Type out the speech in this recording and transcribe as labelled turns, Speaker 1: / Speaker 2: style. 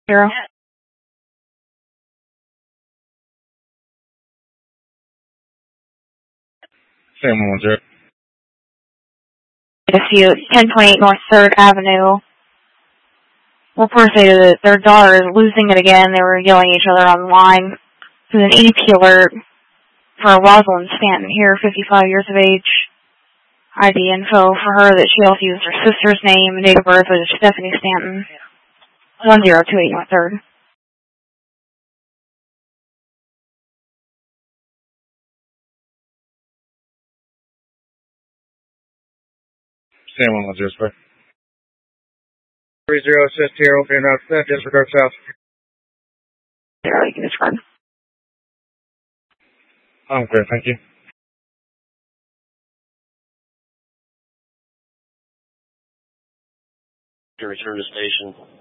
Speaker 1: 0.
Speaker 2: Sam 110.
Speaker 1: Dispute, 1028 North 3rd Avenue. Reports say that their daughter is losing it again. They were yelling at each other on the line. There's an EDP alert for Rosalind Stanton here, 55 years of age. ID info for her that she also used her sister's name and date of birth was Stephanie Stanton. 1028 North 3rd.
Speaker 2: Sam 110, sir.
Speaker 3: 30 assist here, opening up, disregard south.
Speaker 1: 0, you can discard.
Speaker 2: Okay, thank you.
Speaker 4: To return to station.